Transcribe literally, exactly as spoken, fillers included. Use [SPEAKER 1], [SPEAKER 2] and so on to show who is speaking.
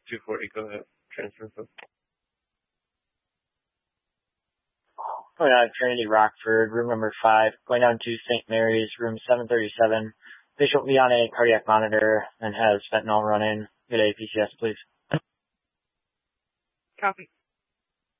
[SPEAKER 1] two forty, go ahead. Transfer.
[SPEAKER 2] Going on Trinity Rockford, room number five, going down to Saint Mary's, room seven thirty-seven. Patient will be on a cardiac monitor and has fentanyl running. Get a P C S, please.
[SPEAKER 3] Copy.